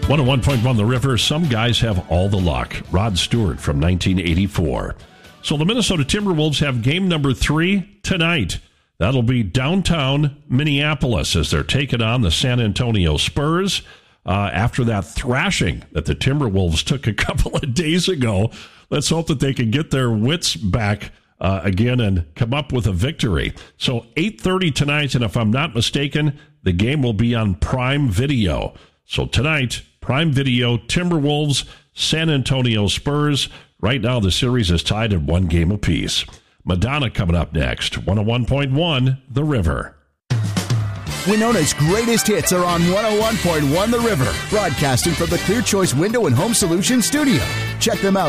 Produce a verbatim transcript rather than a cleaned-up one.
one oh one point one The River. Some guys have all the luck. Rod Stewart from nineteen eighty-four. So the Minnesota Timberwolves have game number three tonight. That'll be downtown Minneapolis as they're taking on the San Antonio Spurs. Uh, after that thrashing that the Timberwolves took a couple of days ago, let's hope that they can get their wits back uh, again and come up with a victory. So eight thirty tonight, and if I'm not mistaken, the game will be on Prime Video. So tonight, Prime Video, Timberwolves, San Antonio Spurs. Right now, the series is tied at one game apiece. Madonna coming up next. one oh one point one The River. Winona's greatest hits are on one oh one point one The River, broadcasting from the Clear Choice Window and Home Solutions studio. Check them out